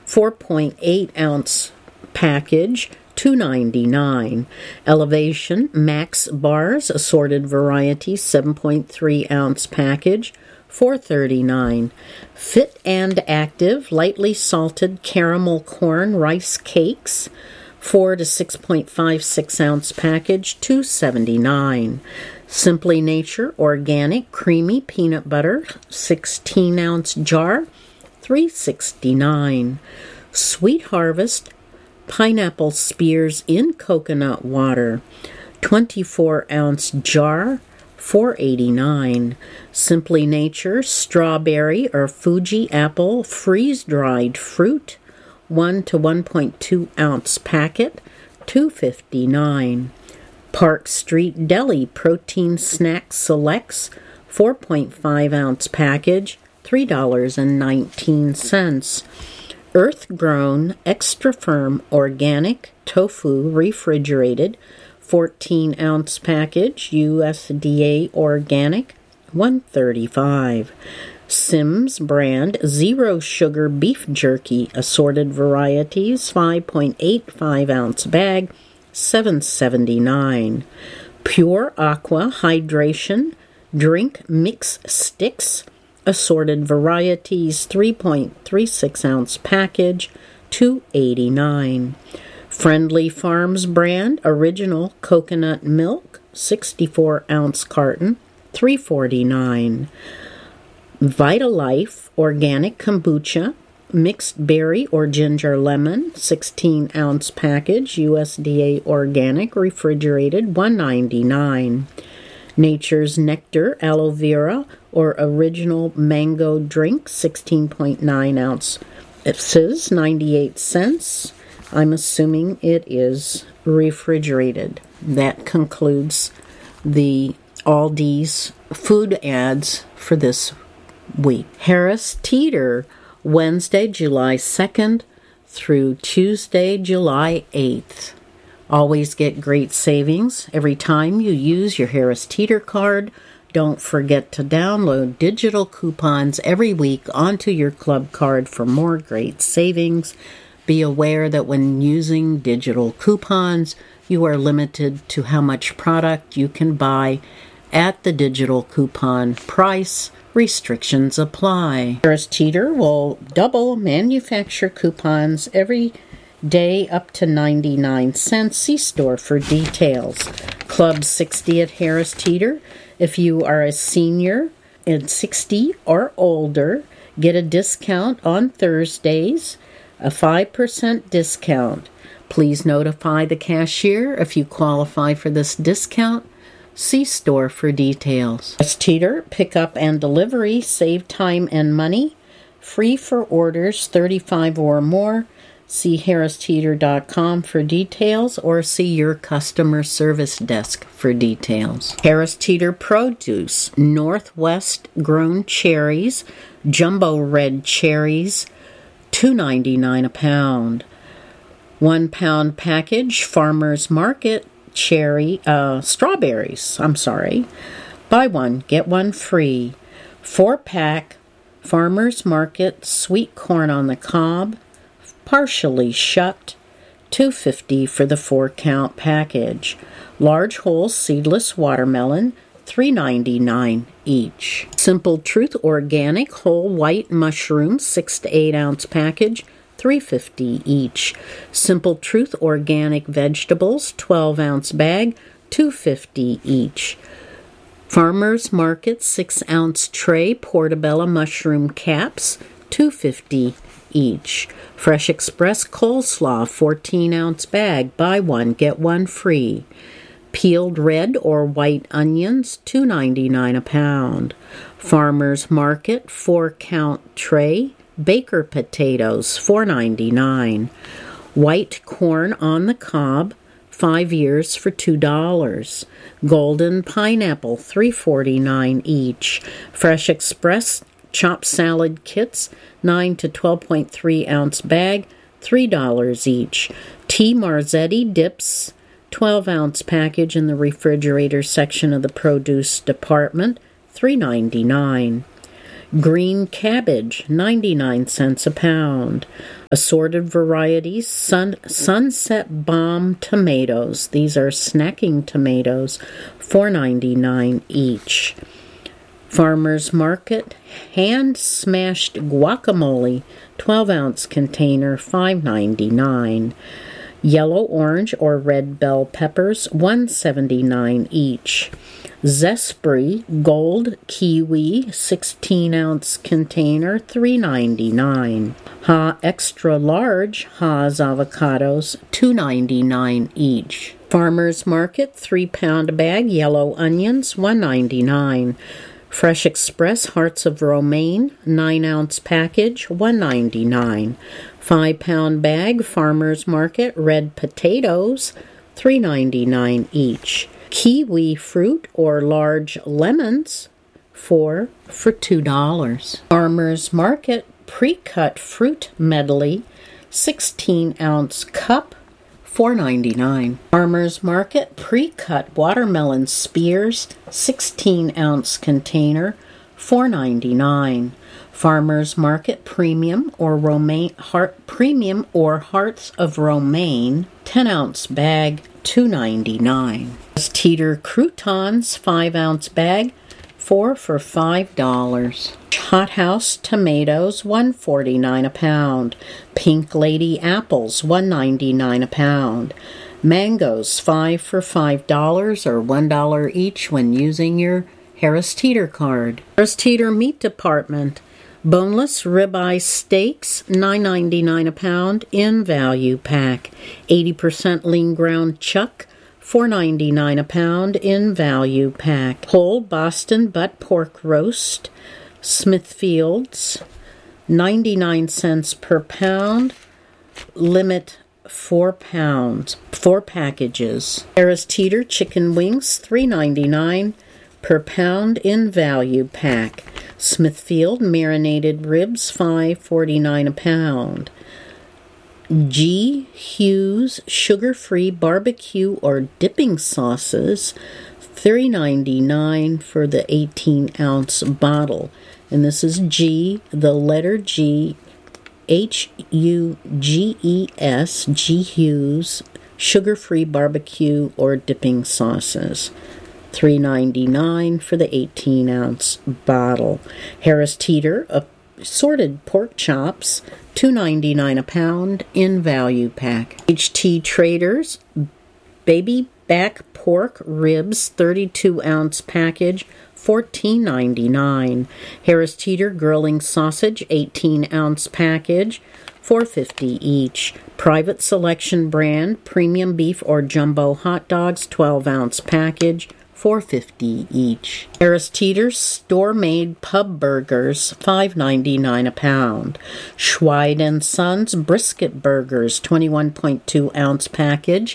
4.8 ounce package, $2.99. Elevation Max Bars, assorted varieties, 7.3 ounce package, $4.39. Fit and Active, lightly salted caramel corn rice cakes, 4 to 6.56 ounce package, $2.79. Simply Nature Organic Creamy Peanut Butter, 16 ounce jar, $3.69. Sweet Harvest Pineapple Spears in Coconut Water, 24 ounce jar, $4.89. Simply Nature Strawberry or Fuji Apple Freeze-Dried Fruit, 1 to 1.2 ounce packet, $2.59. Park Street Deli Protein Snack Selects, 4.5 ounce package, $3.19. Earth-grown, extra-firm, organic tofu refrigerated, 14 ounce package, USDA organic, $1.35. Simms brand zero sugar beef jerky, assorted varieties, 5.85 ounce bag, $7.79. Pure Aqua Hydration drink mix sticks, assorted varieties, 3.36 ounce package, $2.89. Friendly Farms brand original coconut milk, 64 ounce carton, $3.49. Vitalife organic kombucha mixed berry or ginger lemon, 16 ounce package, USDA organic refrigerated, $1.99. Nature's Nectar aloe vera or original mango drink, 16.9 ounces, 98 cents. I'm assuming it is refrigerated. That concludes the Aldi's food ads for this week. Harris Teeter, Wednesday, July 2nd through Tuesday, July 8th. Always get great savings every time you use your Harris Teeter card. Don't forget to download digital coupons every week onto your club card for more great savings. Be aware that when using digital coupons, you are limited to how much product you can buy at the digital coupon price. Restrictions apply. Harris Teeter will double manufacturer coupons every day up to 99 cents. See store for details. Club 60 at Harris Teeter. If you are a senior and 60 or older, get a discount on Thursdays, a 5% discount. Please notify the cashier if you qualify for this discount. See store for details. Harris Teeter, pickup and delivery, save time and money. Free for orders 35 or more. See harristeeter.com for details or see your customer service desk for details. Harris Teeter Produce, Northwest grown cherries, jumbo red cherries, $2.99 a pound. 1 pound package, Farmer's Market strawberries. Buy one, get one free. 4-pack, Farmer's Market sweet corn on the cob, partially shucked, $2.50 for the 4-count package. Large whole seedless watermelon, $3.99 each. Simple Truth Organic whole white mushrooms, 6 to 8 ounce package, $3.50 each. Simple Truth Organic vegetables, 12 ounce bag, $2.50 each. Farmer's Market 6 ounce tray portobello mushroom caps, $2.50 each. Fresh Express coleslaw 14 ounce bag, buy one get one free. Peeled red or white onions, $2.99 a pound. Farmer's Market 4 count tray baker potatoes, $4.99. White corn on the cob, 5 years for $2. Golden pineapple, $3.49 each. Fresh Express chopped salad kits, 9 to 12.3 ounce bag, $3 each. T. Marzetti dips, 12 ounce package in the refrigerator section of the produce department, $3.99. Green cabbage, 99 cents a pound. Assorted varieties, Sunset Bomb tomatoes. These are snacking tomatoes, $4.99 each. Farmers Market, hand-smashed guacamole, 12-ounce container, $5.99. Yellow, orange, or red bell peppers, $1.79 each. Zespri Gold Kiwi, 16-ounce container, $3.99. Ha Extra Large Haas avocados, $2.99 each. Farmers Market, 3-pound bag yellow onions, $1.99. Fresh Express Hearts of Romaine, 9-ounce package, $1.99. 5-pound bag Farmers Market red potatoes, $3.99 each. Kiwi fruit or large lemons, 4 for $2. Farmers Market pre-cut fruit medley, 16-ounce cup, $4.99. Farmers Market pre-cut watermelon spears, 16-ounce container, $4.99. Farmers Market premium or Hearts of Romaine, 10-ounce bag, $2.99. Teeter croutons, 5-ounce bag, 4 for $5. Hothouse tomatoes, $1.49 a pound. Pink Lady apples, $1.99 a pound. Mangoes, 5 for $5 or $1 each when using your Harris Teeter card. Harris Teeter Meat Department. Boneless ribeye steaks, $9.99 a pound in value pack. 80% lean ground chuck, $4.99 a pound in value pack. Whole Boston butt pork roast, Smithfield's, 99 cents per pound. Limit 4 pounds, 4 packages. Harris Teeter chicken wings, $3.99 per pound in value pack. Smithfield marinated ribs, $5.49 a pound. G. Hughes sugar-free barbecue or dipping sauces, $3.99 for the 18-ounce bottle. And this is G, the letter G, Hughes, G. Hughes sugar-free barbecue or dipping sauces. $3.99 for the 18-ounce bottle. Harris Teeter assorted pork chops, $2.99 a pound in value pack. HT Traders baby back pork ribs, 32-ounce package, $14.99. Harris Teeter grilling sausage, 18-ounce package, $4.50 each. Private Selection brand premium beef or jumbo hot dogs, 12-ounce package, $4.50 each. Harris Teeter store-made pub burgers, $5.99 a pound. Schweid & Sons brisket burgers, 21.2-ounce package,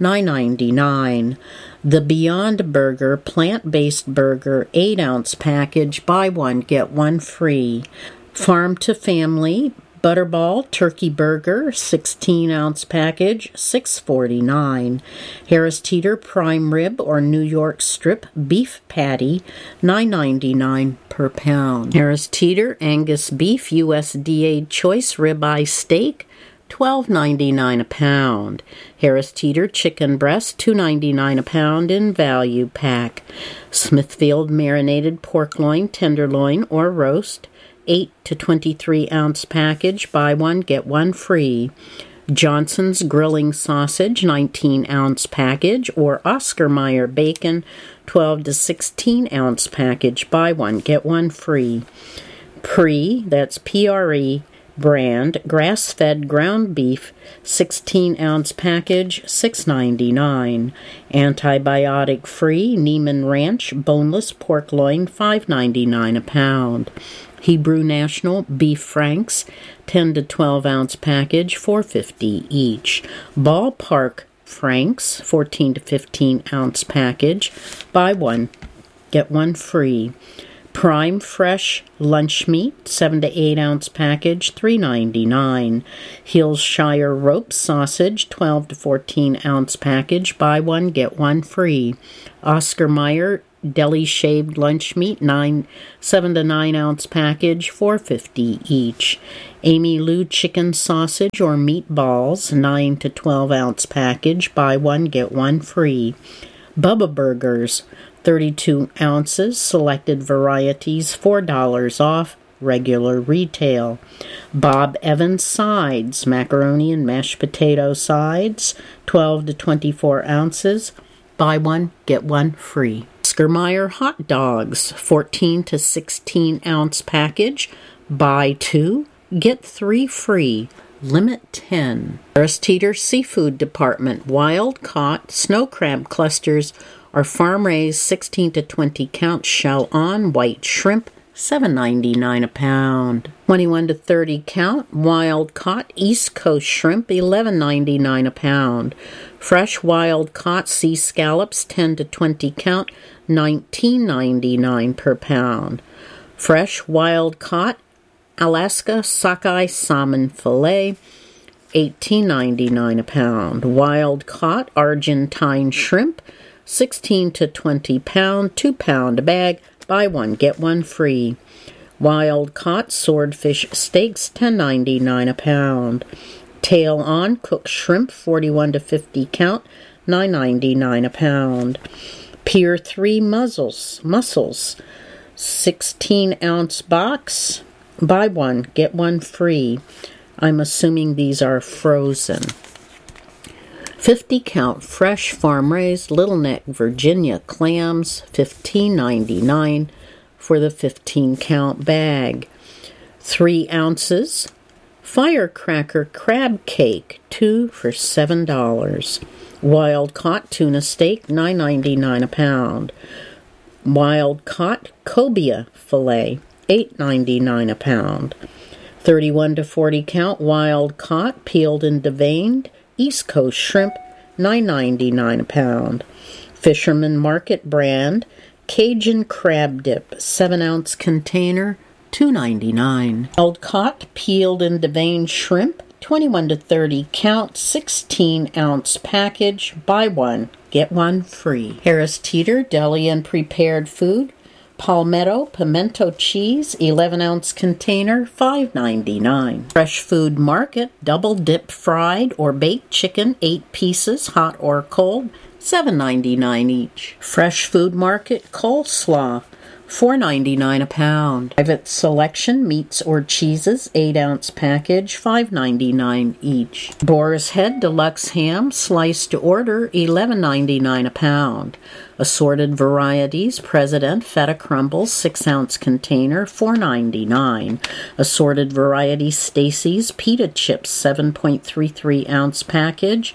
$9.99. The Beyond Burger plant-based burger, 8-ounce package, buy one, get one free. Farm to Family Butterball Turkey Burger, 16-ounce package, $6.49. Harris Teeter Prime Rib or New York Strip Beef Patty, $9.99 per pound. Harris Teeter Angus Beef USDA Choice Ribeye Steak, $12.99 a pound. Harris Teeter Chicken Breast, $2.99 a pound in value pack. Smithfield Marinated Pork Loin, Tenderloin, or Roast, 8 to 23-ounce package, buy one, get one free. Johnson's Grilling Sausage, 19-ounce package, or Oscar Mayer Bacon, 12 to 16-ounce package, buy one, get one free. That's P-R-E, brand, grass-fed ground beef, 16-ounce package, $6.99. Antibiotic-free Neiman Ranch boneless pork loin, $5.99 a pound. Hebrew National Beef Franks, 10 to 12-ounce package, $4.50 each. Ballpark Franks, 14 to 15-ounce package, buy one, get one free. Prime Fresh Lunch Meat, 7 to 8-ounce package, $3.99. Hillshire Rope Sausage, 12 to 14-ounce package, buy one, get one free. Oscar Mayer deli shaved lunch meat, 7 to 9 ounce package, $4.50 each. Amy Lou chicken sausage or meatballs, 9 to 12 ounce package, buy one get one free. Bubba Burgers, 32 ounces, selected varieties, $4 off, regular retail. Bob Evans sides, macaroni and mashed potato sides, 12 to 24 ounces, buy one get one free. Oscar Mayer hot dogs, 14 to 16 ounce package, buy two get three free, limit 10. Harris Teeter Seafood Department, wild caught snow crab clusters or farm raised 16 to 20 count shell on white shrimp, $7.99 a pound. 21 to 30 count wild caught East Coast shrimp, $11.99 a pound. Fresh wild caught sea scallops, 10 to 20 count, $19.99 per pound. Fresh wild caught Alaska sockeye salmon fillet, $18.99 a pound. Wild caught Argentine shrimp, 16 to 20 pound, 2 pound a bag, buy one get one free. Wild caught swordfish steaks, $10.99 a pound. Tail on cooked shrimp, 41 to 50 count, $9.99 a pound. Pier 3 mussels, 16 ounce box, buy one get one free. I'm assuming these are frozen. 50 count fresh farm raised Little Neck Virginia clams, $15.99 for the 15 count bag. 3 ounces firecracker crab cake, 2 for $7. Wild caught tuna steak, $9.99 a pound. Wild caught cobia fillet, $8.99 a pound. 31 to 40 count wild caught peeled and deveined East Coast shrimp, $9.99 a pound. Fisherman Market brand Cajun crab dip, 7 ounce container, $2.99. Wild caught peeled and deveined shrimp, 21 to 30 count, 16 ounce package, buy one get one free. Harris Teeter deli and prepared food, Palmetto pimento cheese, 11 ounce container, $5.99. Fresh Food Market double dip fried or baked chicken, 8 pieces, hot or cold, $7.99 each. Fresh Food Market coleslaw, $4.99 a pound. Private Selection meats or cheeses, 8 ounce package, $5.99 each. Boar's Head deluxe ham, sliced to order, $11.99 a pound. Assorted varieties, President feta crumbles, 6 ounce container, $4.99. Assorted varieties, Stacy's pita chips, 7.33 ounce package,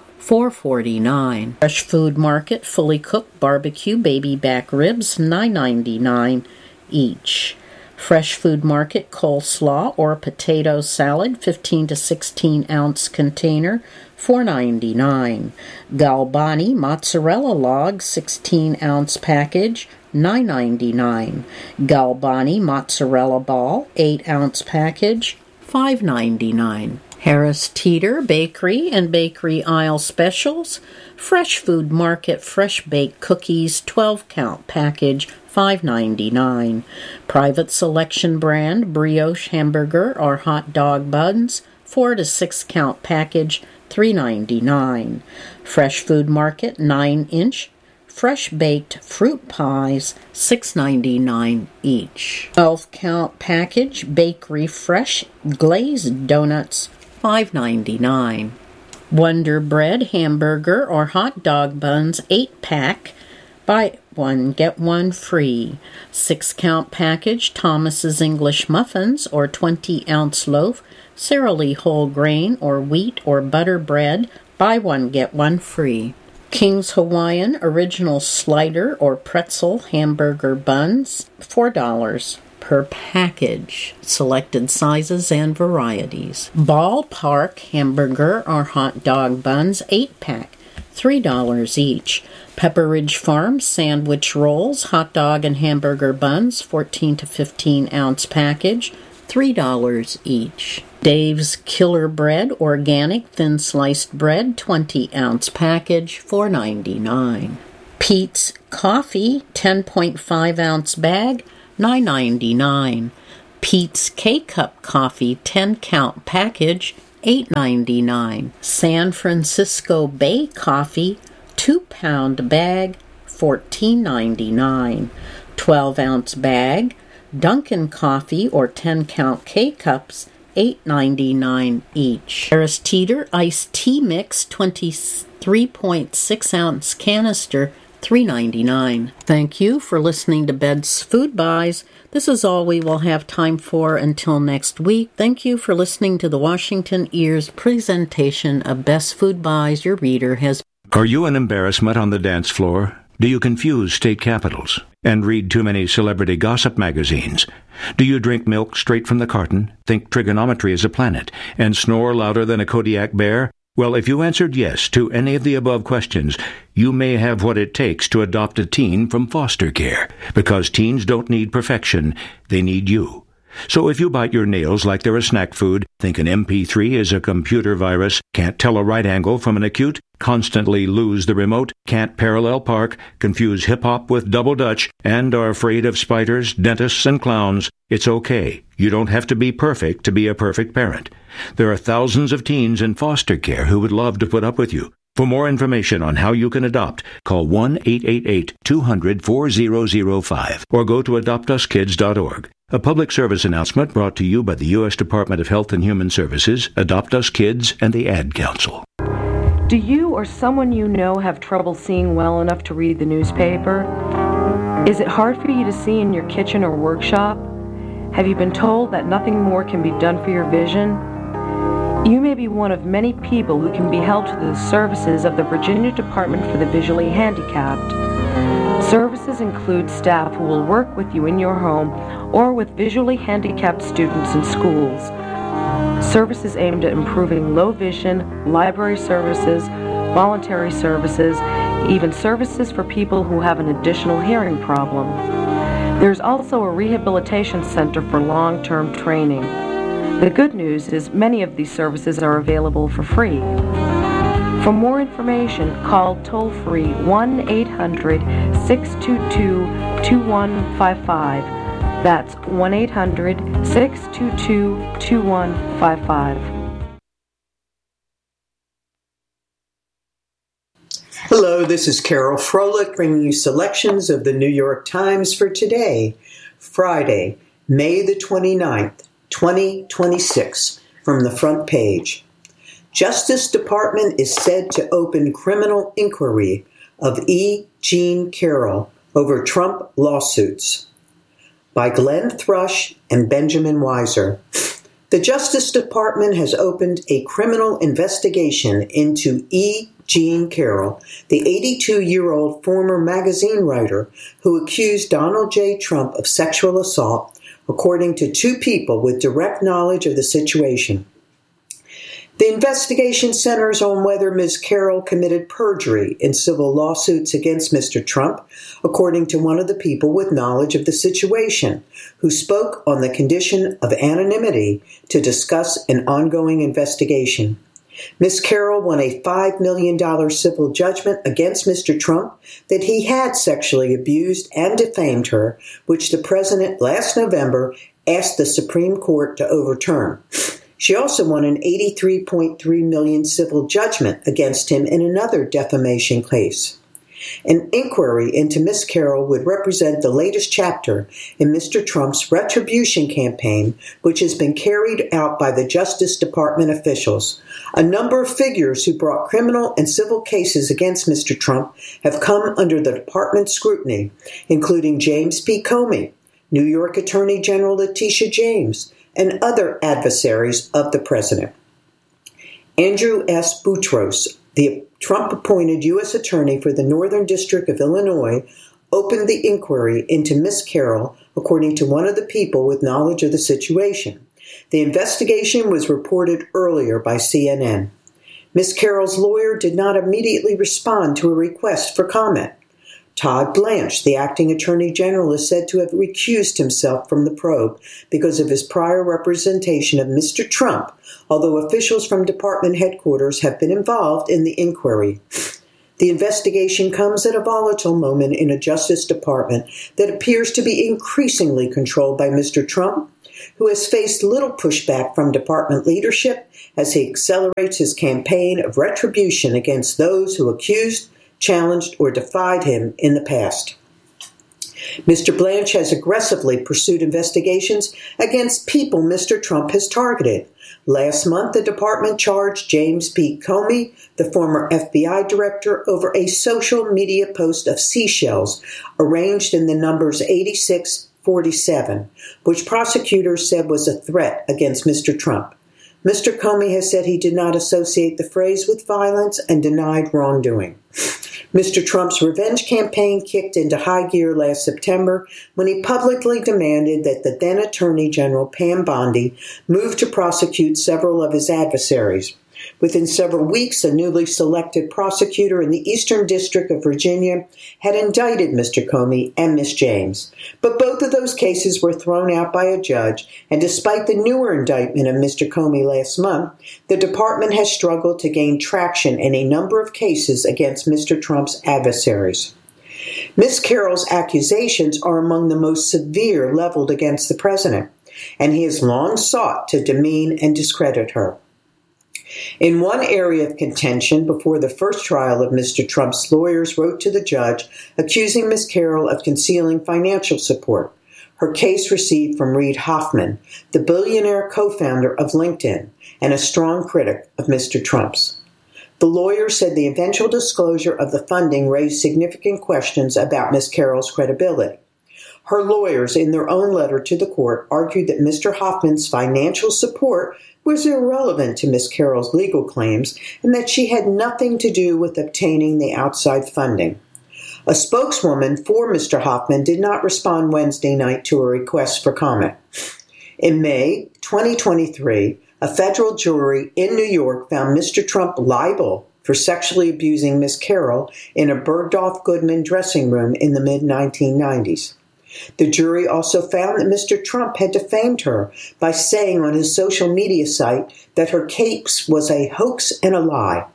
$4.49. Fresh Food Market fully cooked barbecue baby back ribs, $9.99 each. Fresh Food Market coleslaw or potato salad, 15 to 16 ounce container, $4.99. Galbani mozzarella log, 16 ounce package, $9.99. Galbani mozzarella ball, 8 ounce package, $5.99. Harris Teeter Bakery and Bakery Aisle Specials, Fresh Food Market fresh baked cookies, 12 count package, $5.99. Private Selection brand brioche hamburger or hot dog buns, 4 to 6 count package, $3.99. Fresh Food Market 9-inch fresh baked fruit pies, $6.99 each. 12 count package bakery fresh glazed donuts, $5.99. Wonder Bread hamburger or hot dog buns, 8-pack, buy one get one free. 6 count package Thomas's English muffins or 20 ounce loaf, Sara Lee whole grain or wheat or butter bread, buy one get one free. King's Hawaiian original slider or pretzel hamburger buns, $4 per package, selected sizes and varieties. Ballpark hamburger or hot dog buns, 8-pack, $3 each. Pepperidge Farm sandwich rolls, hot dog and hamburger buns, 14 to 15 ounce package, $3 each. Dave's Killer Bread organic thin sliced bread, 20 ounce package, $4.99. Peet's Coffee, 10.5-ounce bag, $9.99. Peet's K-Cup Coffee, 10-count package, $8.99. San Francisco Bay Coffee, 2-pound bag, $14.99. 12-ounce bag, Dunkin' Coffee or 10-count K-Cups, $8.99 each. Harris Teeter Iced Tea Mix, 23.6-ounce canister, $3.99. Thank you for listening to Bed's Food Buys. This is all we will have time for until next week. Thank you for listening to the Washington Ears presentation of Best Food Buys your reader has. Are you an embarrassment on the dance floor? Do you confuse state capitals and read too many celebrity gossip magazines? Do you drink milk straight from the carton, think trigonometry is a planet, and snore louder than a Kodiak bear? Well, if you answered yes to any of the above questions, you may have what it takes to adopt a teen from foster care, because teens don't need perfection, they need you. So if you bite your nails like they're a snack food, think an MP3 is a computer virus, can't tell a right angle from an acute, constantly lose the remote, can't parallel park, confuse hip-hop with double dutch, and are afraid of spiders, dentists, and clowns, it's okay. You don't have to be perfect to be a perfect parent. There are thousands of teens in foster care who would love to put up with you. For more information on how you can adopt, call 1-888-200-4005 or go to adoptuskids.org. A public service announcement brought to you by the U.S. Department of Health and Human Services, Adopt Us Kids, and the Ad Council. Do you or someone you know have trouble seeing well enough to read the newspaper? Is it hard for you to see in your kitchen or workshop? Have you been told that nothing more can be done for your vision? You may be one of many people who can be helped through the services of the Virginia Department for the Visually Handicapped. Services include staff who will work with you in your home or with visually handicapped students in schools. Services aimed at improving low vision, library services, voluntary services, even services for people who have an additional hearing problem. There's also a rehabilitation center for long-term training. The good news is many of these services are available for free. For more information, call toll-free 1-800-622-2155. That's 1-800-622-2155. Hello, this is Carol Froelich bringing you selections of the New York Times for today, Friday, May the 29th, 2026, from the front page. Justice Department is said to open criminal inquiry of E. Jean Carroll over Trump lawsuits. By Glenn Thrush and Benjamin Weiser. The Justice Department has opened a criminal investigation into E. Jean Carroll, the 82-year-old former magazine writer who accused Donald J. Trump of sexual assault, according to two people with direct knowledge of the situation. The investigation centers on whether Ms. Carroll committed perjury in civil lawsuits against Mr. Trump, according to one of the people with knowledge of the situation, who spoke on the condition of anonymity to discuss an ongoing investigation. Ms. Carroll won a $5 million civil judgment against Mr. Trump that he had sexually abused and defamed her, which the president last November asked the Supreme Court to overturn. She also won an $83.3 million civil judgment against him in another defamation case. An inquiry into Ms. Carroll would represent the latest chapter in Mr. Trump's retribution campaign, which has been carried out by the Justice Department officials. A number of figures who brought criminal and civil cases against Mr. Trump have come under the department's scrutiny, including James P. Comey, New York Attorney General Letitia James, and other adversaries of the president. Andrew S. Boutros, the Trump-appointed U.S. Attorney for the Northern District of Illinois, opened the inquiry into Ms. Carroll, according to one of the people with knowledge of the situation. The investigation was reported earlier by CNN. Ms. Carroll's lawyer did not immediately respond to a request for comment. Todd Blanche, the acting attorney general, is said to have recused himself from the probe because of his prior representation of Mr. Trump, although officials from department headquarters have been involved in the inquiry. The investigation comes at a volatile moment in a Justice Department that appears to be increasingly controlled by Mr. Trump, who has faced little pushback from department leadership as he accelerates his campaign of retribution against those who accused, challenged, or defied him in the past. Mr. Blanche has aggressively pursued investigations against people Mr. Trump has targeted. Last month, the department charged James P. Comey, the former FBI director, over a social media post of seashells arranged in the numbers 8647, which prosecutors said was a threat against Mr. Trump. Mr. Comey has said he did not associate the phrase with violence and denied wrongdoing. Mr. Trump's revenge campaign kicked into high gear last September when he publicly demanded that the then Attorney General Pam Bondi move to prosecute several of his adversaries. Within several weeks, a newly selected prosecutor in the Eastern District of Virginia had indicted Mr. Comey and Ms. James. But both of those cases were thrown out by a judge, and despite the newer indictment of Mr. Comey last month, the department has struggled to gain traction in a number of cases against Mr. Trump's adversaries. Ms. Carroll's accusations are among the most severe leveled against the president, and he has long sought to demean and discredit her. In one area of contention before the first trial of Mr. Trump's lawyers wrote to the judge accusing Ms. Carroll of concealing financial support. Her case received from Reid Hoffman, the billionaire co-founder of LinkedIn and a strong critic of Mr. Trump's. The lawyer said the eventual disclosure of the funding raised significant questions about Ms. Carroll's credibility. Her lawyers, in their own letter to the court, argued that Mr. Hoffman's financial support was irrelevant to Ms. Carroll's legal claims and that she had nothing to do with obtaining the outside funding. A spokeswoman for Mr. Hoffman did not respond Wednesday night to a request for comment. In May 2023, a federal jury in New York found Mr. Trump liable for sexually abusing Ms. Carroll in a Bergdorf Goodman dressing room in the mid-1990s. The jury also found that Mr. Trump had defamed her by saying on his social media site that her case was a hoax and a lie.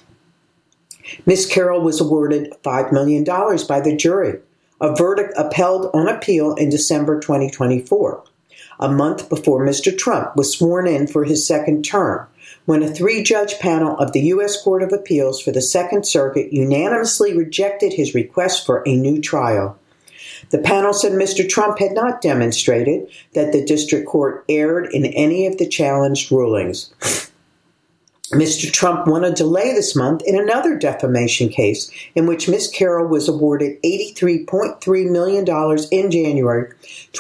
Ms. Carroll was awarded $5 million by the jury, a verdict upheld on appeal in December 2024, a month before Mr. Trump was sworn in for his second term, when a 3-judge panel of the U.S. Court of Appeals for the Second Circuit unanimously rejected his request for a new trial. The panel said Mr. Trump had not demonstrated that the district court erred in any of the challenged rulings. Mr. Trump won a delay this month in another defamation case in which Ms. Carroll was awarded $83.3 million in January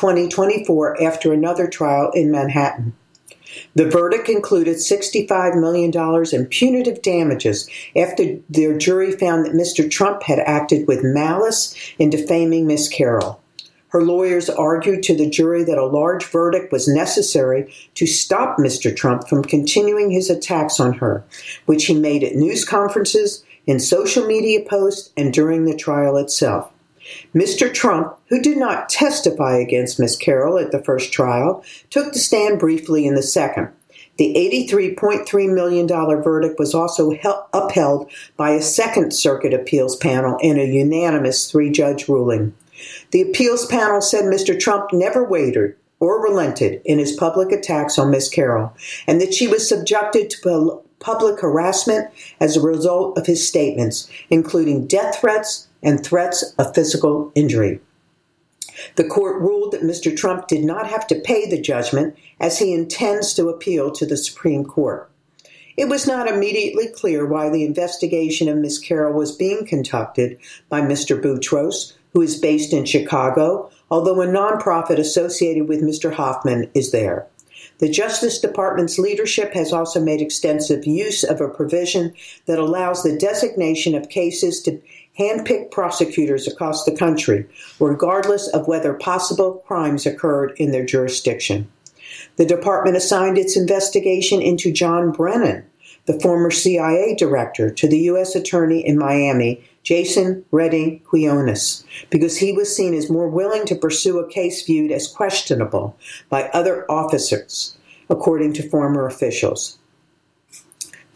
2024 after another trial in Manhattan. The verdict included $65 million in punitive damages after their jury found that Mr. Trump had acted with malice in defaming Ms. Carroll. Her lawyers argued to the jury that a large verdict was necessary to stop Mr. Trump from continuing his attacks on her, which he made at news conferences, in social media posts, and during the trial itself. Mr. Trump, who did not testify against Ms. Carroll at the first trial, took the stand briefly in the second. The $83.3 million verdict was also upheld by a Second Circuit appeals panel in a unanimous 3-judge ruling. The appeals panel said Mr. Trump never wavered or relented in his public attacks on Ms. Carroll, and that she was subjected to public harassment as a result of his statements, including death threats and threats of physical injury. The court ruled that Mr. Trump did not have to pay the judgment as he intends to appeal to the Supreme Court. It was not immediately clear why the investigation of Ms. Carroll was being conducted by Mr. Boutros, who is based in Chicago, although a nonprofit associated with Mr. Hoffman is there. The Justice Department's leadership has also made extensive use of a provision that allows the designation of cases to handpick prosecutors across the country, regardless of whether possible crimes occurred in their jurisdiction. The department assigned its investigation into John Brennan, the former CIA director, to the U.S. Attorney in Miami, Jason Redding Quinones, because he was seen as more willing to pursue a case viewed as questionable by other officers, according to former officials.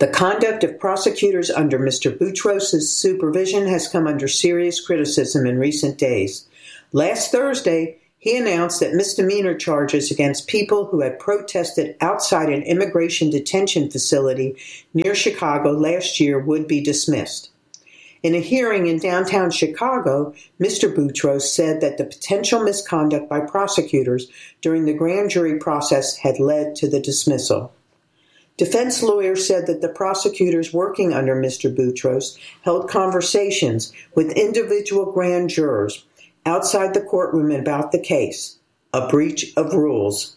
The conduct of prosecutors under Mr. Boutros' supervision has come under serious criticism in recent days. Last Thursday, he announced that misdemeanor charges against people who had protested outside an immigration detention facility near Chicago last year would be dismissed. In a hearing in downtown Chicago, Mr. Boutros said that the potential misconduct by prosecutors during the grand jury process had led to the dismissal. Defense lawyers said that the prosecutors working under Mr. Boutros held conversations with individual grand jurors outside the courtroom about the case, a breach of rules.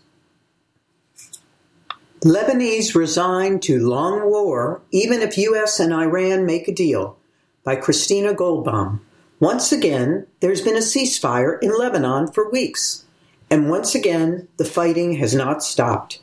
Lebanese resign to long war, even if U.S. and Iran make a deal, by Christina Goldbaum. Once again, there's been a ceasefire in Lebanon for weeks, and once again, the fighting has not stopped.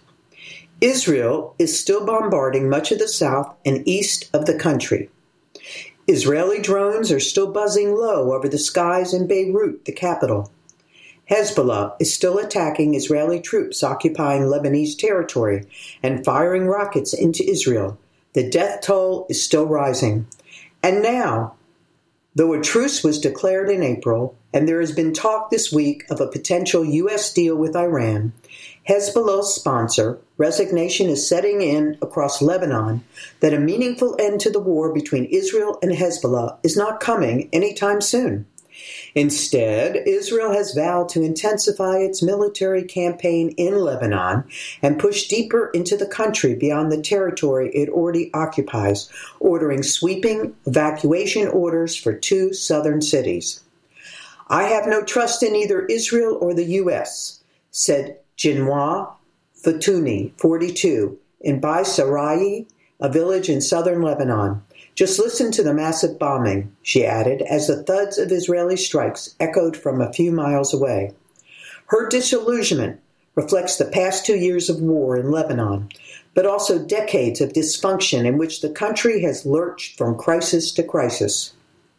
Israel is still bombarding much of the south and east of the country. Israeli drones are still buzzing low over the skies in Beirut, the capital. Hezbollah is still attacking Israeli troops occupying Lebanese territory and firing rockets into Israel. The death toll is still rising. And now, though a truce was declared in April, and there has been talk this week of a potential U.S. deal with Iran, Hezbollah's sponsor, resignation is setting in across Lebanon that a meaningful end to the war between Israel and Hezbollah is not coming anytime soon. Instead, Israel has vowed to intensify its military campaign in Lebanon and push deeper into the country beyond the territory it already occupies, ordering sweeping evacuation orders for 2 southern cities. I have no trust in either Israel or the U.S., said Jinwa Fatouni, 42, in Baisarayi, a village in southern Lebanon. Just listen to the massive bombing, she added, as the thuds of Israeli strikes echoed from a few miles away. Her disillusionment reflects the past 2 years of war in Lebanon, but also decades of dysfunction in which the country has lurched from crisis to crisis.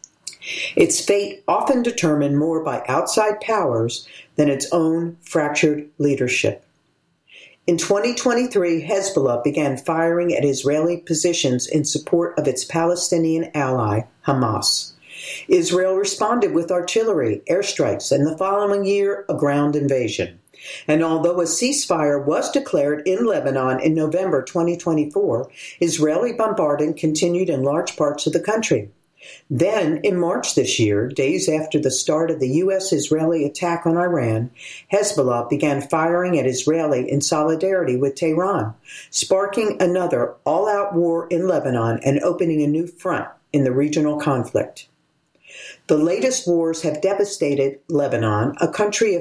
Its fate often determined more by outside powers than its own fractured leadership. In 2023, Hezbollah began firing at Israeli positions in support of its Palestinian ally, Hamas. Israel responded with artillery, airstrikes, and the following year, a ground invasion. And although a ceasefire was declared in Lebanon in November 2024, Israeli bombarding continued in large parts of the country. Then, in March this year, days after the start of the U.S.-Israeli attack on Iran, Hezbollah began firing at Israeli in solidarity with Tehran, sparking another all-out war in Lebanon and opening a new front in the regional conflict. The latest wars have devastated Lebanon, a country of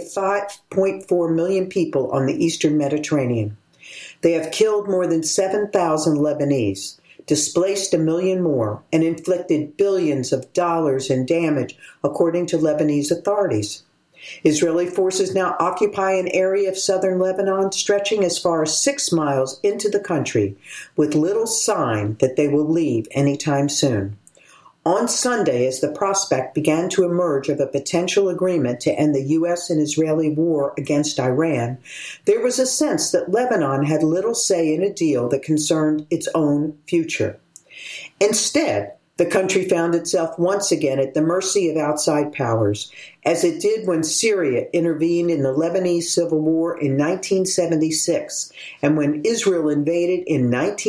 5.4 million people on the eastern Mediterranean. They have killed more than 7,000 Lebanese, displaced 1 million more, and inflicted billions of dollars in damage, according to Lebanese authorities. Israeli forces now occupy an area of southern Lebanon stretching as far as 6 miles into the country, with little sign that they will leave anytime soon. On Sunday, as the prospect began to emerge of a potential agreement to end the U.S. and Israeli war against Iran, there was a sense that Lebanon had little say in a deal that concerned its own future. Instead, the country found itself once again at the mercy of outside powers, as it did when Syria intervened in the Lebanese civil war in 1976, and when Israel invaded in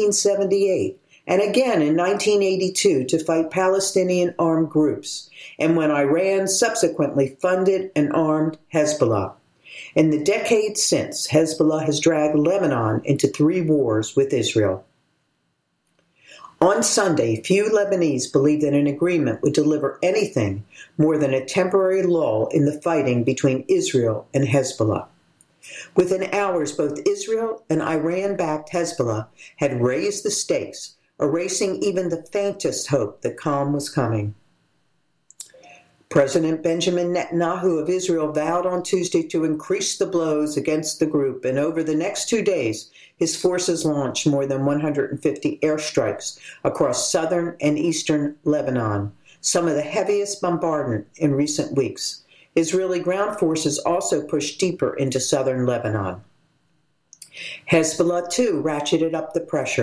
1978, and again in 1982 to fight Palestinian armed groups, and when Iran subsequently funded and armed Hezbollah. In the decades since, Hezbollah has dragged Lebanon into 3 wars with Israel. On Sunday, few Lebanese believed that an agreement would deliver anything more than a temporary lull in the fighting between Israel and Hezbollah. Within hours, both Israel and Iran-backed Hezbollah had raised the stakes, erasing even the faintest hope that calm was coming. President Benjamin Netanyahu of Israel vowed on Tuesday to increase the blows against the group, and over the next 2 days, his forces launched more than 150 airstrikes across southern and eastern Lebanon, some of the heaviest bombardment in recent weeks. Israeli ground forces also pushed deeper into southern Lebanon. Hezbollah, too, ratcheted up the pressure.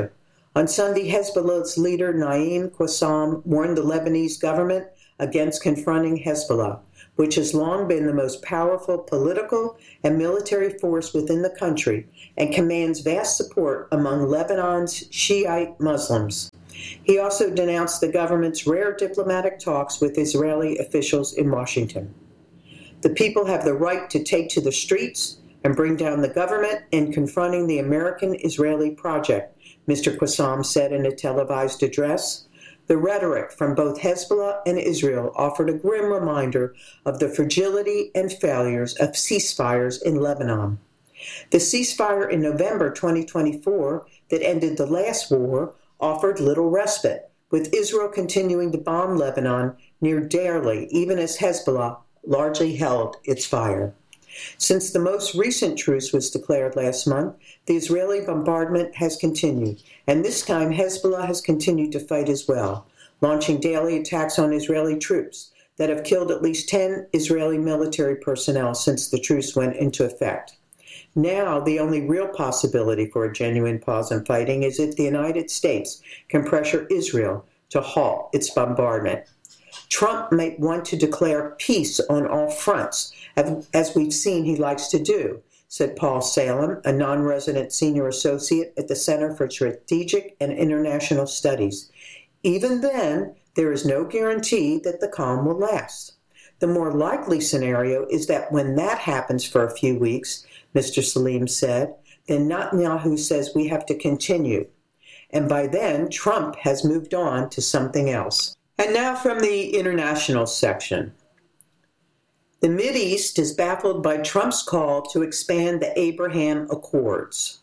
On Sunday, Hezbollah's leader Naim Qassem warned the Lebanese government against confronting Hezbollah, which has long been the most powerful political and military force within the country and commands vast support among Lebanon's Shiite Muslims. He also denounced the government's rare diplomatic talks with Israeli officials in Washington. The people have the right to take to the streets and bring down the government in confronting the American-Israeli project, Mr. Qassem said in a televised address. The rhetoric from both Hezbollah and Israel offered a grim reminder of the fragility and failures of ceasefires in Lebanon. The ceasefire in November 2024 that ended the last war offered little respite, with Israel continuing to bomb Lebanon near daily, even as Hezbollah largely held its fire. Since the most recent truce was declared last month, the Israeli bombardment has continued, and this time Hezbollah has continued to fight as well, launching daily attacks on Israeli troops that have killed at least 10 Israeli military personnel since the truce went into effect. Now, the only real possibility for a genuine pause in fighting is if the United States can pressure Israel to halt its bombardment. Trump may want to declare peace on all fronts, as we've seen he likes to do, said Paul Salem, a non-resident senior associate at the Center for Strategic and International Studies. Even then, there is no guarantee that the calm will last. The more likely scenario is that when that happens for a few weeks, Mr. Salim said, then Netanyahu says we have to continue. And by then, Trump has moved on to something else. And now from the international section. The Mideast is baffled by Trump's call to expand the Abraham Accords.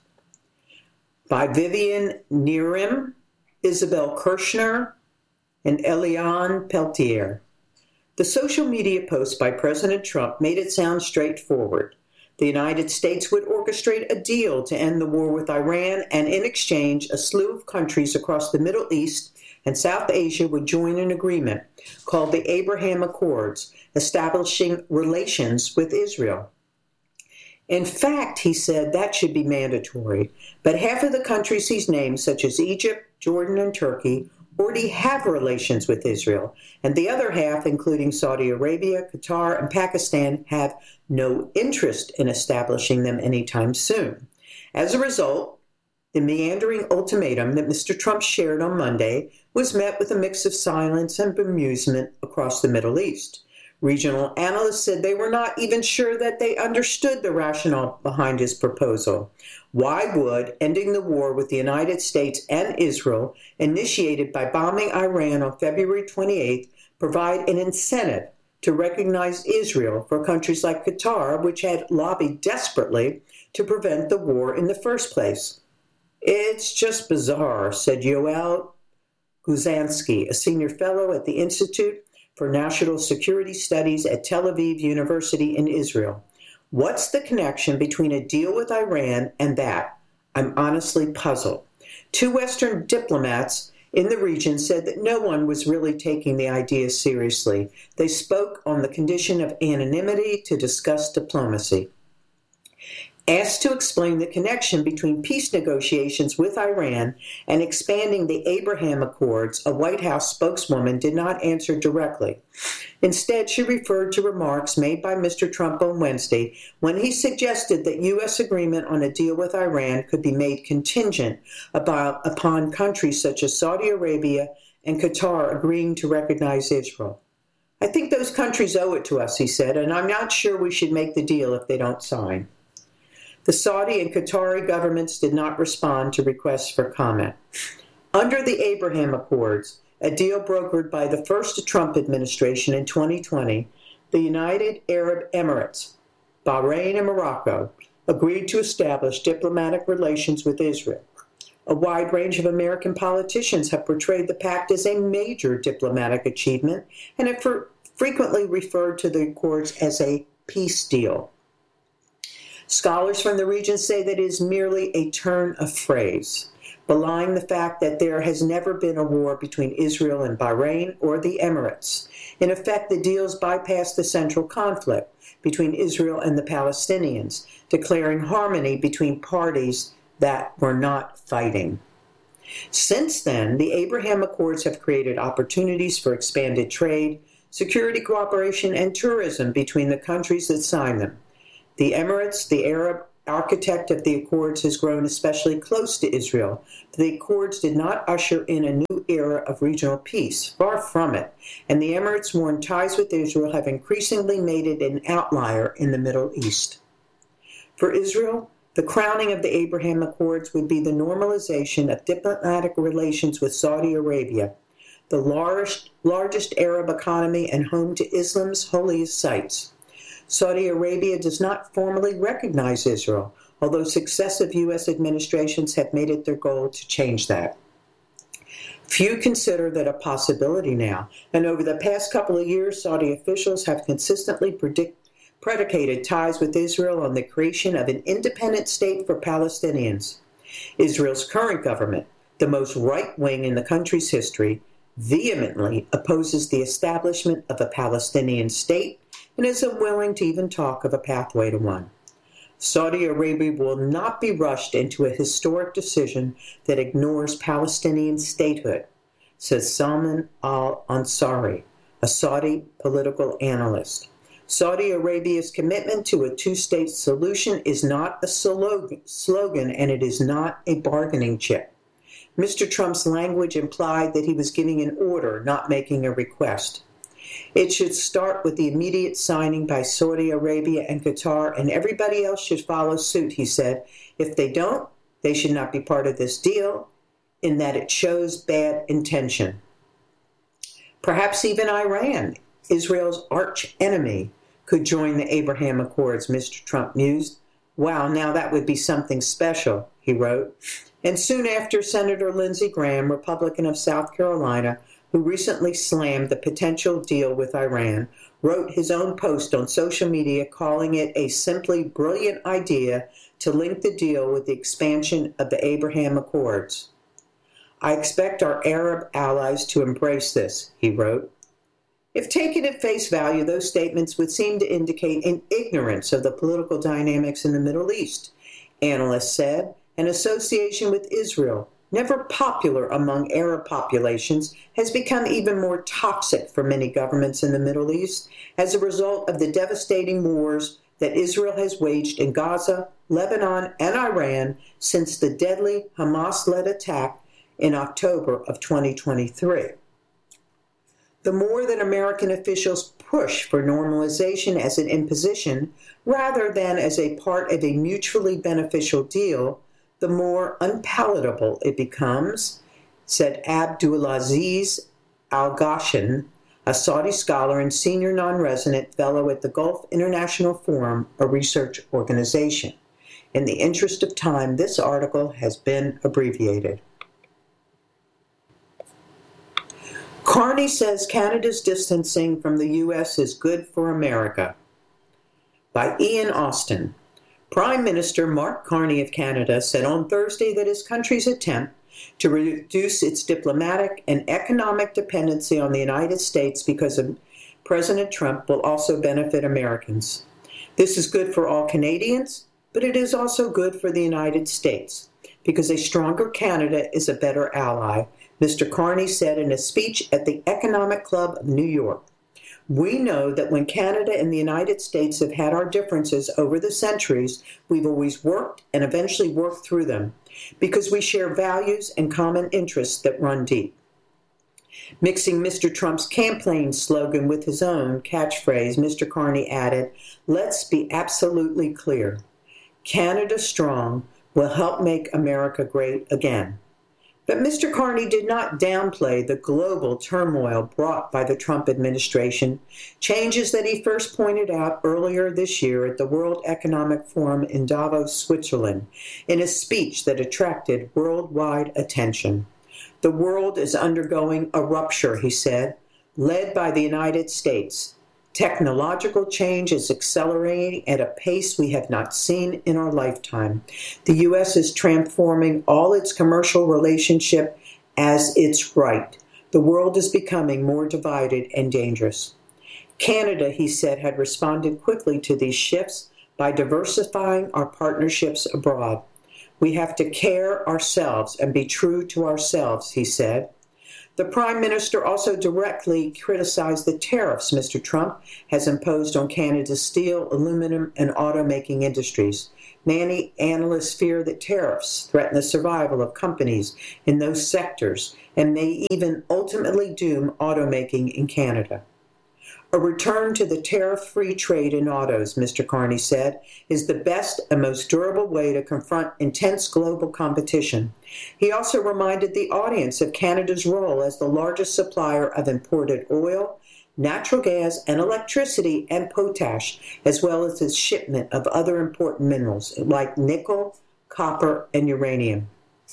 By Vivian Nerim, Isabel Kirshner, and Eliane Peltier. The social media post by President Trump made it sound straightforward. The United States would orchestrate a deal to end the war with Iran, and in exchange, a slew of countries across the Middle East and South Asia would join an agreement called the Abraham Accords, establishing relations with Israel. In fact, he said that should be mandatory, but half of the countries he's named, such as Egypt, Jordan, and Turkey, already have relations with Israel, and the other half, including Saudi Arabia, Qatar, and Pakistan, have no interest in establishing them anytime soon. As a result, the meandering ultimatum that Mr. Trump shared on Monday was met with a mix of silence and bemusement across the Middle East. Regional analysts said they were not even sure that they understood the rationale behind his proposal. Why would ending the war with the United States and Israel, initiated by bombing Iran on February 28th, provide an incentive to recognize Israel for countries like Qatar, which had lobbied desperately to prevent the war in the first place? It's just bizarre, said Yoel Guzansky, a senior fellow at the Institute for National Security Studies at Tel Aviv University in Israel. What's the connection between a deal with Iran and that? I'm honestly puzzled. Two Western diplomats in the region said that no one was really taking the idea seriously. They spoke on the condition of anonymity to discuss diplomacy. Asked to explain the connection between peace negotiations with Iran and expanding the Abraham Accords, a White House spokeswoman did not answer directly. Instead, she referred to remarks made by Mr. Trump on Wednesday when he suggested that U.S. agreement on a deal with Iran could be made contingent upon countries such as Saudi Arabia and Qatar agreeing to recognize Israel. I think those countries owe it to us, he said, and I'm not sure we should make the deal if they don't sign. The Saudi and Qatari governments did not respond to requests for comment. Under the Abraham Accords, a deal brokered by the first Trump administration in 2020, the United Arab Emirates, Bahrain, and Morocco agreed to establish diplomatic relations with Israel. A wide range of American politicians have portrayed the pact as a major diplomatic achievement and have frequently referred to the accords as a peace deal. Scholars from the region say that it is merely a turn of phrase, belying the fact that there has never been a war between Israel and Bahrain or the Emirates. In effect, the deals bypass the central conflict between Israel and the Palestinians, declaring harmony between parties that were not fighting. Since then, the Abraham Accords have created opportunities for expanded trade, security cooperation, and tourism between the countries that signed them. The Emirates, the Arab architect of the Accords, has grown especially close to Israel. The Accords did not usher in a new era of regional peace, far from it, and the Emirates' worn ties with Israel have increasingly made it an outlier in the Middle East. For Israel, the crowning of the Abraham Accords would be the normalization of diplomatic relations with Saudi Arabia, the largest Arab economy and home to Islam's holiest sites. Saudi Arabia does not formally recognize Israel, although successive U.S. administrations have made it their goal to change that. Few consider that a possibility now, and over the past couple of years, Saudi officials have consistently predicated ties with Israel on the creation of an independent state for Palestinians. Israel's current government, the most right-wing in the country's history, vehemently opposes the establishment of a Palestinian state and is unwilling to even talk of a pathway to one. Saudi Arabia will not be rushed into a historic decision that ignores Palestinian statehood, says Salman al-Ansari, a Saudi political analyst. Saudi Arabia's commitment to a two-state solution is not a slogan, and it is not a bargaining chip. Mr. Trump's language implied that he was giving an order, not making a request. It should start with the immediate signing by Saudi Arabia and Qatar, and everybody else should follow suit, he said. If they don't, they should not be part of this deal, in that it shows bad intention. Perhaps even Iran, Israel's arch enemy, could join the Abraham Accords, Mr. Trump mused. Wow, now that would be something special, he wrote. And soon after, Senator Lindsey Graham, Republican of South Carolina, who recently slammed the potential deal with Iran, wrote his own post on social media calling it a simply brilliant idea to link the deal with the expansion of the Abraham Accords. I expect our Arab allies to embrace this, he wrote. If taken at face value, those statements would seem to indicate an ignorance of the political dynamics in the Middle East. Analysts said an association with Israel, never popular among Arab populations, has become even more toxic for many governments in the Middle East as a result of the devastating wars that Israel has waged in Gaza, Lebanon, and Iran since the deadly Hamas-led attack in October of 2023. The more that American officials push for normalization as an imposition rather than as a part of a mutually beneficial deal, the more unpalatable it becomes, said Abdulaziz Al-Ghashan, a Saudi scholar and senior non-resident fellow at the Gulf International Forum, a research organization. In the interest of time, this article has been abbreviated. Carney says Canada's distancing from the U.S. is good for America. By Ian Austin. Prime Minister Mark Carney of Canada said on Thursday that his country's attempt to reduce its diplomatic and economic dependency on the United States because of President Trump will also benefit Americans. This is good for all Canadians, but it is also good for the United States because a stronger Canada is a better ally, Mr. Carney said in a speech at the Economic Club of New York. We know that when Canada and the United States have had our differences over the centuries, we've always worked and eventually worked through them because we share values and common interests that run deep. Mixing Mr. Trump's campaign slogan with his own catchphrase, Mr. Carney added, "Let's be absolutely clear. Canada Strong will help make America great again." But Mr. Carney did not downplay the global turmoil brought by the Trump administration, changes that he first pointed out earlier this year at the World Economic Forum in Davos, Switzerland, in a speech that attracted worldwide attention. The world is undergoing a rupture, he said, led by the United States. Technological change is accelerating at a pace we have not seen in our lifetime. The U.S. is transforming all its commercial relationship as its right. The world is becoming more divided and dangerous. Canada, he said, had responded quickly to these shifts by diversifying our partnerships abroad. We have to care ourselves and be true to ourselves, he said. The Prime Minister also directly criticized the tariffs Mr. Trump has imposed on Canada's steel, aluminum, and automaking industries. Many analysts fear that tariffs threaten the survival of companies in those sectors and may even ultimately doom automaking in Canada. A return to the tariff-free trade in autos, Mr. Carney said, is the best and most durable way to confront intense global competition. He also reminded the audience of Canada's role as the largest supplier of imported oil, natural gas, and electricity and potash, as well as its shipment of other important minerals like nickel, copper, and uranium.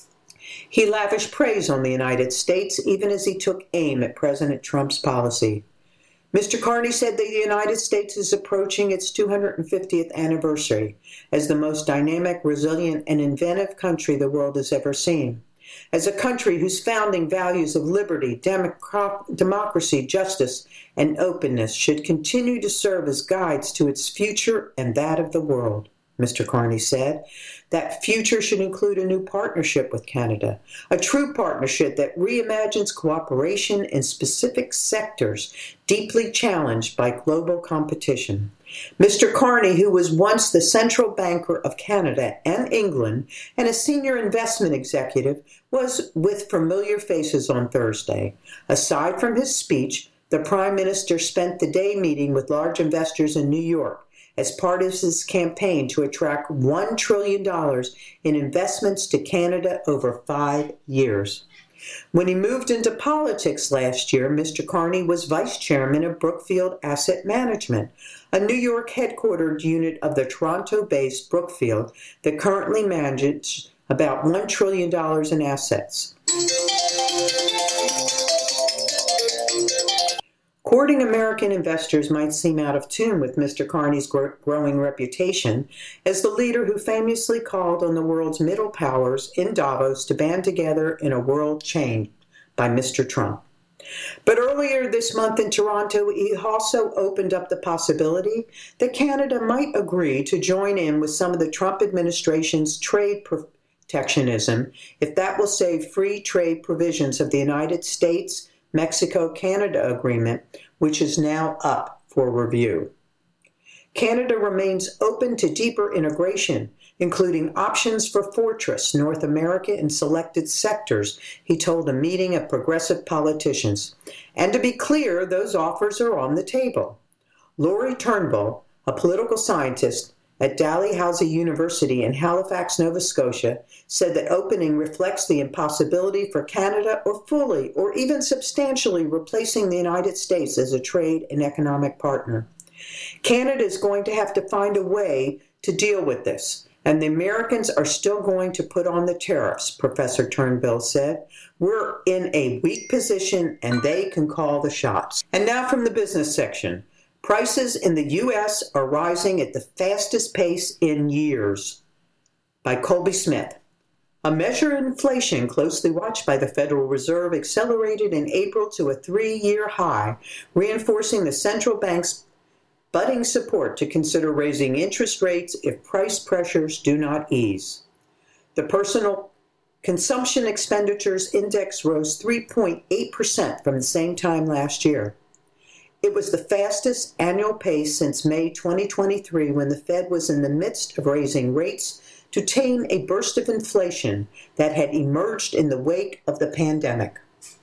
He lavished praise on the United States even as he took aim at President Trump's policy. Mr. Carney said that the United States is approaching its 250th anniversary as the most dynamic, resilient, and inventive country the world has ever seen. As a country whose founding values of liberty, democracy, justice, and openness should continue to serve as guides to its future and that of the world, Mr. Carney said. That future should include a new partnership with Canada, a true partnership that reimagines cooperation in specific sectors deeply challenged by global competition. Mr. Carney, who was once the central banker of Canada and England and a senior investment executive, was with familiar faces on Thursday. Aside from his speech, the Prime Minister spent the day meeting with large investors in New York as part of his campaign to attract $1 trillion in investments to Canada over 5 years. When he moved into politics last year, Mr. Carney was vice chairman of Brookfield Asset Management, a New York headquartered unit of the Toronto-based Brookfield that currently manages about $1 trillion in assets. Courting American investors might seem out of tune with Mr. Carney's growing reputation as the leader who famously called on the world's middle powers in Davos to band together in a world changed by Mr. Trump. But earlier this month in Toronto, he also opened up the possibility that Canada might agree to join in with some of the Trump administration's trade protectionism if that will save free trade provisions of the United States Mexico-Canada agreement, which is now up for review. Canada remains open to deeper integration, including options for Fortress North America in selected sectors, he told a meeting of progressive politicians. And to be clear, those offers are on the table. Laurie Turnbull, a political scientist at Dalhousie University in Halifax, Nova Scotia, said that opening reflects the impossibility for Canada or fully or even substantially replacing the United States as a trade and economic partner. Canada is going to have to find a way to deal with this, and the Americans are still going to put on the tariffs, Professor Turnbull said. We're in a weak position, and they can call the shots. And now from the business section. Prices in the U.S. are rising at the fastest pace in years. By Colby Smith. A measure of inflation closely watched by the Federal Reserve accelerated in April to a 3-year high, reinforcing the central bank's budding support to consider raising interest rates if price pressures do not ease. The personal consumption expenditures index rose 3.8% from the same time last year. It was the fastest annual pace since May 2023, when the Fed was in the midst of raising rates to tame a burst of inflation that had emerged in the wake of the pandemic.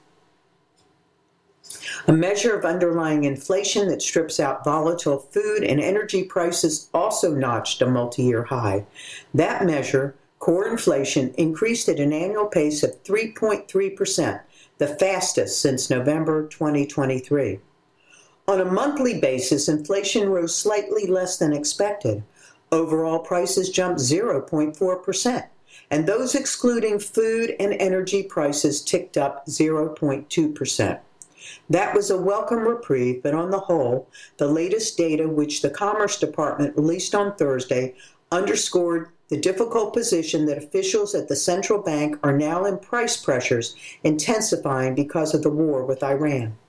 A measure of underlying inflation that strips out volatile food and energy prices also notched a multi-year high. That measure, core inflation, increased at an annual pace of 3.3%, the fastest since November 2023. On a monthly basis, inflation rose slightly less than expected. Overall prices jumped 0.4%, and those excluding food and energy prices ticked up 0.2%. That was a welcome reprieve, but on the whole, the latest data, which the Commerce Department released on Thursday, underscored the difficult position that officials at the central bank are now in price pressures intensifying because of the war with Iran.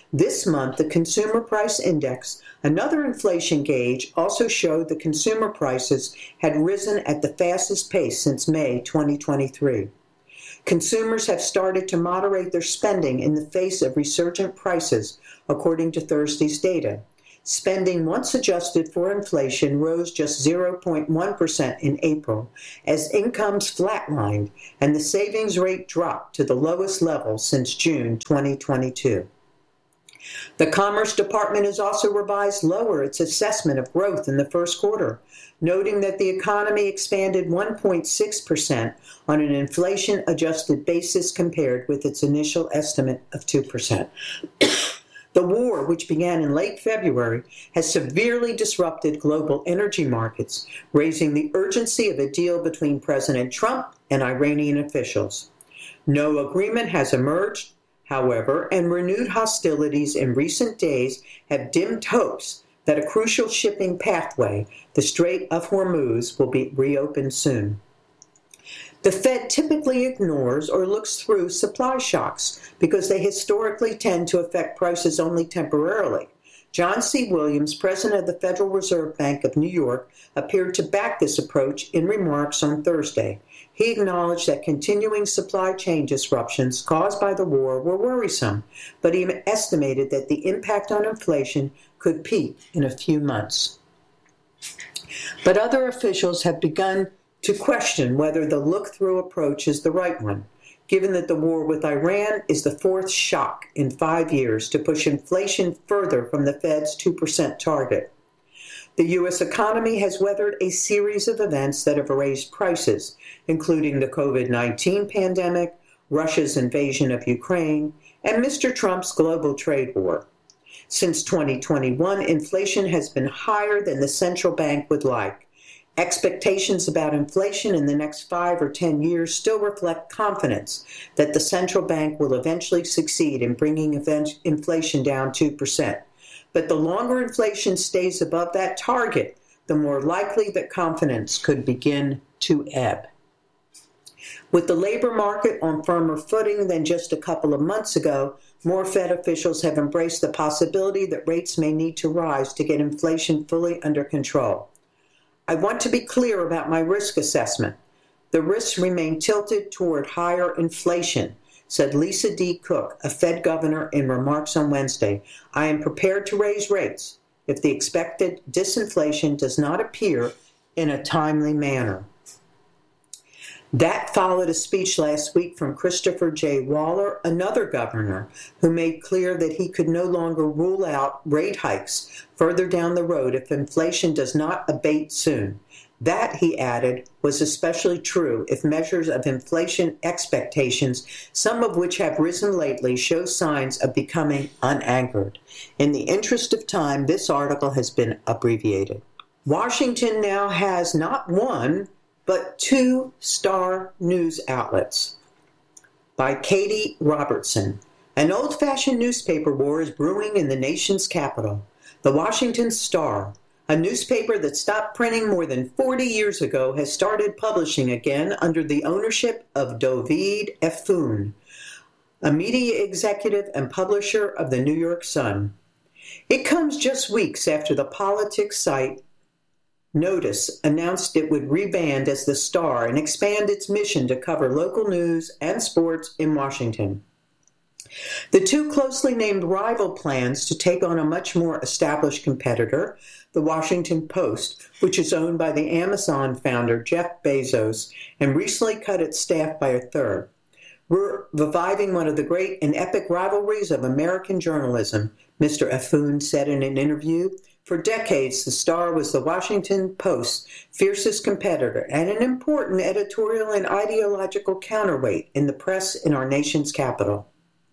This month, the Consumer Price Index, another inflation gauge, also showed the consumer prices had risen at the fastest pace since May 2023. Consumers have started to moderate their spending in the face of resurgent prices, according to Thursday's data. Spending, once adjusted for inflation, rose just 0.1% in April as incomes flatlined and the savings rate dropped to the lowest level since June 2022. The Commerce Department has also revised lower its assessment of growth in the first quarter, noting that the economy expanded 1.6% on an inflation-adjusted basis compared with its initial estimate of 2%. The war, which began in late February, has severely disrupted global energy markets, raising the urgency of a deal between President Trump and Iranian officials. No agreement has emerged, however, and renewed hostilities in recent days have dimmed hopes that a crucial shipping pathway, the Strait of Hormuz, will be reopened soon. The Fed typically ignores or looks through supply shocks because they historically tend to affect prices only temporarily. John C. Williams, president of the Federal Reserve Bank of New York, appeared to back this approach in remarks on Thursday. He acknowledged that continuing supply chain disruptions caused by the war were worrisome, but he estimated that the impact on inflation could peak in a few months. But other officials have begun to question whether the look-through approach is the right one, given that the war with Iran is the fourth shock in 5 years to push inflation further from the Fed's 2% target. The U.S. economy has weathered a series of events that have raised prices, including the COVID-19 pandemic, Russia's invasion of Ukraine, and Mr. Trump's global trade war. Since 2021, inflation has been higher than the central bank would like. Expectations about inflation in the next 5 or 10 years still reflect confidence that the central bank will eventually succeed in bringing inflation down 2%. But the longer inflation stays above that target, the more likely that confidence could begin to ebb. With the labor market on firmer footing than just a couple of months ago, more Fed officials have embraced the possibility that rates may need to rise to get inflation fully under control. I want to be clear about my risk assessment. The risks remain tilted toward higher inflation, said Lisa D. Cook, a Fed governor, in remarks on Wednesday. I am prepared to raise rates if the expected disinflation does not appear in a timely manner. That followed a speech last week from Christopher J. Waller, another governor, who made clear that he could no longer rule out rate hikes further down the road if inflation does not abate soon. That, he added, was especially true if measures of inflation expectations, some of which have risen lately, show signs of becoming unanchored. In the interest of time, this article has been abbreviated. Washington now has not one, but 2 star news outlets. By Katie Robertson. An old-fashioned newspaper war is brewing in the nation's capital. The Washington Star, a newspaper that stopped printing more than 40 years ago, has started publishing again under the ownership of Dovid Effoun, a media executive and publisher of the New York Sun. It comes just weeks after the politics site Notice announced it would rebrand as the Star and expand its mission to cover local news and sports in Washington. The two closely named rival plans to take on a much more established competitor, the Washington Post, which is owned by the Amazon founder Jeff Bezos and recently cut its staff by a third. We're reviving one of the great and epic rivalries of American journalism, Mr. Effoun said in an interview. For decades, the Star was the Washington Post's fiercest competitor and an important editorial and ideological counterweight in the press in our nation's capital.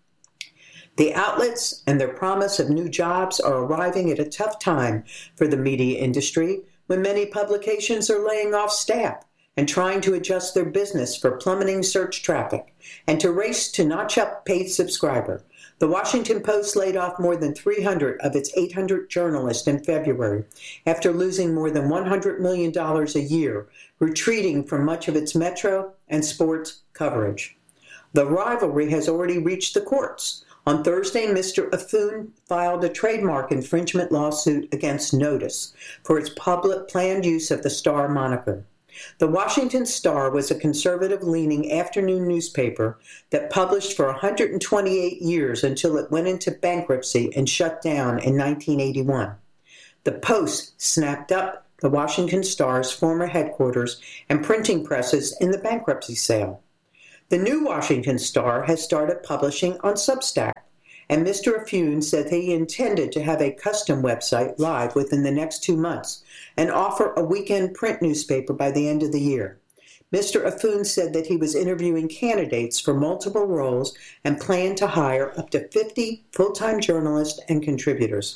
The outlets and their promise of new jobs are arriving at a tough time for the media industry when many publications are laying off staff and trying to adjust their business for plummeting search traffic and to race to notch up paid subscriber. The Washington Post laid off more than 300 of its 800 journalists in February after losing more than $100 million a year, retreating from much of its metro and sports coverage. The rivalry has already reached the courts. On Thursday, Mr. Afun filed a trademark infringement lawsuit against Notice for its public planned use of the Star moniker. The Washington Star was a conservative-leaning afternoon newspaper that published for 128 years until it went into bankruptcy and shut down in 1981. The Post snapped up the Washington Star's former headquarters and printing presses in the bankruptcy sale. The new Washington Star has started publishing on Substack, and Mr. Afun said he intended to have a custom website live within the next 2 months and offer a weekend print newspaper by the end of the year. Mr. Afun said that he was interviewing candidates for multiple roles and planned to hire up to 50 full-time journalists and contributors.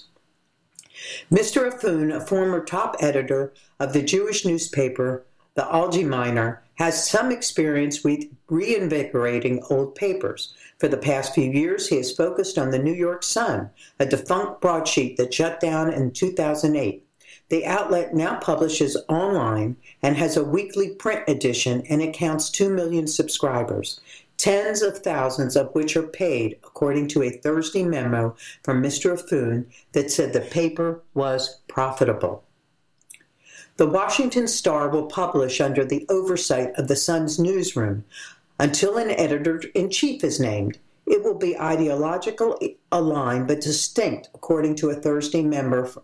Mr. Afun, a former top editor of the Jewish newspaper, the Allgemeiner, has some experience with reinvigorating old papers. For the past few years, he has focused on the New York Sun, a defunct broadsheet that shut down in 2008. The outlet now publishes online and has a weekly print edition, and it counts 2 million subscribers, tens of thousands of which are paid, according to a Thursday memo from Mr. Afun that said the paper was profitable. The Washington Star will publish under the oversight of the Sun's newsroom until an editor-in-chief is named. It will be ideologically aligned but distinct, according to a Thursday memo from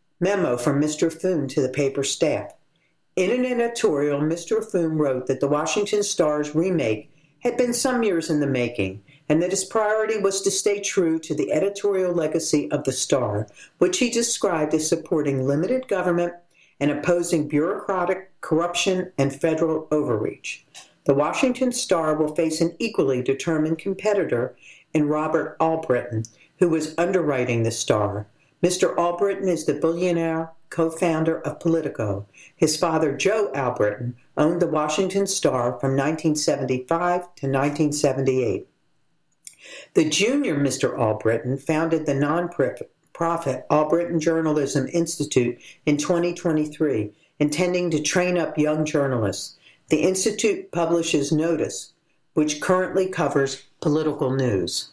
Mr. Afun to the paper staff. In an editorial, Mr. Afun wrote that the Washington Star's remake had been some years in the making, and that his priority was to stay true to the editorial legacy of the Star, which he described as supporting limited government and opposing bureaucratic corruption and federal overreach. The Washington Star will face an equally determined competitor in Robert Allbritton, who was underwriting the Star. Mr. Allbritton is the billionaire co-founder of Politico. His father, Joe Allbritton, owned the Washington Star from 1975 to 1978. The junior Mr. Allbritton founded the non-profit Allbritton Journalism Institute in 2023, intending to train up young journalists. The institute publishes Notice, which currently covers political news.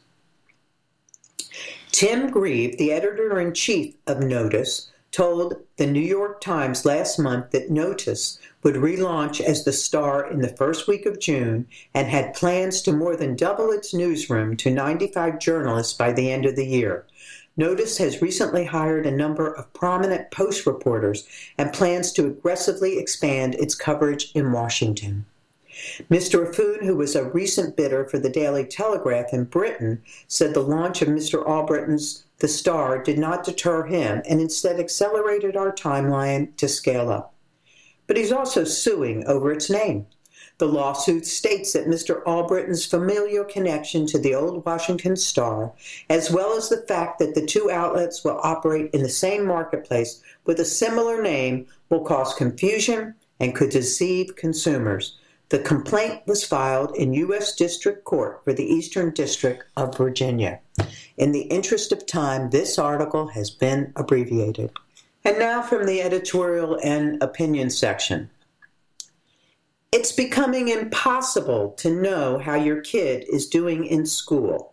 Tim Grieve, the editor-in-chief of Notice, told the New York Times last month that Notice would relaunch as the Star in the first week of June and had plans to more than double its newsroom to 95 journalists by the end of the year. Notice has recently hired a number of prominent Post reporters and plans to aggressively expand its coverage in Washington. Mr. Afun, who was a recent bidder for the Daily Telegraph in Britain, said the launch of Mr. Allbritton's The Star did not deter him and instead accelerated our timeline to scale up. But he's also suing over its name. The lawsuit states that Mr. Allbritton's familial connection to the old Washington Star, as well as the fact that the two outlets will operate in the same marketplace with a similar name, will cause confusion and could deceive consumers. The complaint was filed in U.S. District Court for the Eastern District of Virginia. In the interest of time, this article has been abbreviated. And now from the editorial and opinion section. It's becoming impossible to know how your kid is doing in school.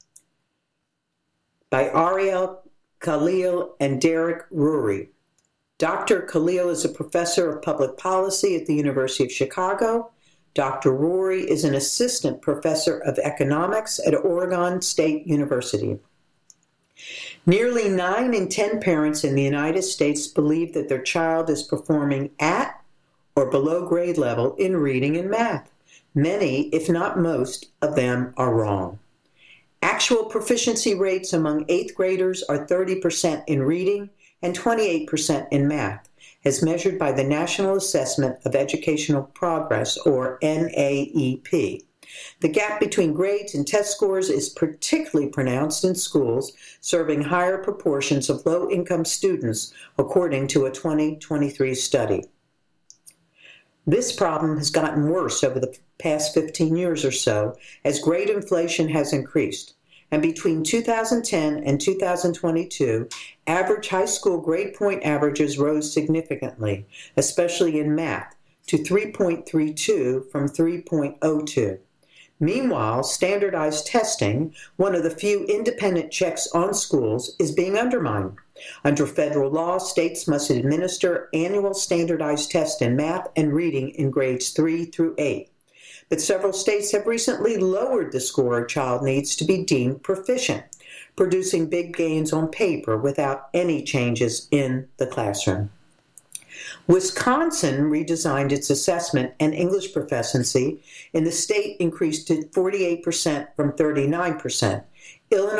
By Ariel Khalil and Derek Rury. Dr. Khalil is a professor of public policy at the University of Chicago. Dr. Rury is an assistant professor of economics at Oregon State University. Nearly 9 in 10 parents in the United States believe that their child is performing at or below grade level in reading and math. Many, if not most, of them are wrong. Actual proficiency rates among 8th graders are 30% in reading and 28% in math, as measured by the National Assessment of Educational Progress, or NAEP. The gap between grades and test scores is particularly pronounced in schools serving higher proportions of low-income students, according to a 2023 study. This problem has gotten worse over the past 15 years or so as grade inflation has increased. And between 2010 and 2022, average high school grade point averages rose significantly, especially in math, to 3.32 from 3.02. Meanwhile, standardized testing, one of the few independent checks on schools, is being undermined. Under federal law, states must administer annual standardized tests in math and reading in grades 3 through 8. But several states have recently lowered the score a child needs to be deemed proficient, producing big gains on paper without any changes in the classroom. Wisconsin redesigned its assessment, and English proficiency in the state increased to 48% from 39%. Illinois